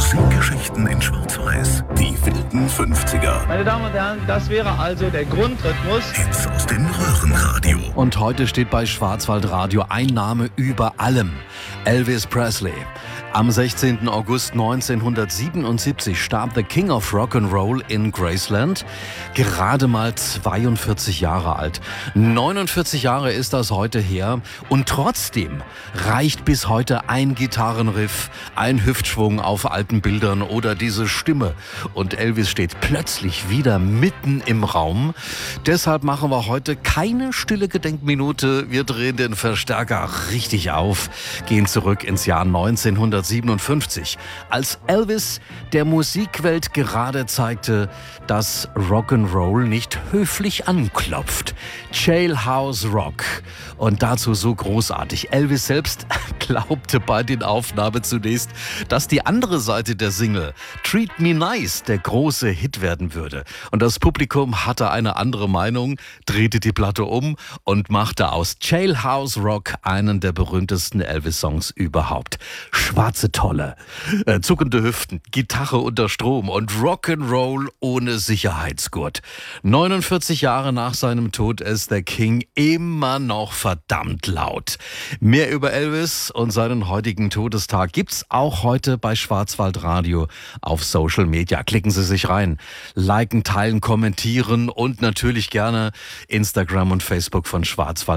Musikgeschichten in Schwarz-Weiß. Die wilden 50er. Meine Damen und Herren, das wäre also der Grundrhythmus. Hits aus dem Röhrenradio. Und heute steht bei Schwarzwaldradio ein Name über allem: Elvis Presley. Am 16. August 1977 starb The King of Rock'n'Roll in Graceland. Gerade mal 42 Jahre alt. 49 Jahre ist das heute her. Und trotzdem reicht bis heute ein Gitarrenriff, ein Hüftschwung auf alten Bildern oder diese Stimme. Und Elvis steht plötzlich wieder mitten im Raum. Deshalb machen wir heute keine stille Gedenkminute. Wir drehen den Verstärker richtig auf, gehen zurück ins Jahr 1957, als Elvis der Musikwelt gerade zeigte, dass Rock'n'Roll nicht höflich anklopft. Jailhouse Rock. Und dazu so großartig. Elvis selbst glaubte bei den Aufnahmen zunächst, dass die andere Seite der Single, Treat Me Nice, der große Hit werden würde. Und das Publikum hatte eine andere Meinung, drehte die Platte um und machte aus Jailhouse Rock einen der berühmtesten Elvis-Songs überhaupt. Schwarze Tolle, zuckende Hüften, Gitarre unter Strom und Rock'n'Roll ohne Sicherheitsgurt. 49 Jahre nach seinem Tod ist der King immer noch verdammt laut. Mehr über Elvis und seinen heutigen Todestag gibt's auch heute bei Schwarzwaldradio auf Social Media. Klicken Sie sich rein, liken, teilen, kommentieren und natürlich gerne Instagram und Facebook von Schwarzwald.